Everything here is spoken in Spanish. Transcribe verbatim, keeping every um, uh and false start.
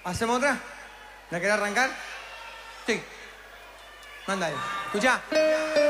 ¿Hacemos otra? ¿La querés arrancar? Sí. Manda ahí. Escucha.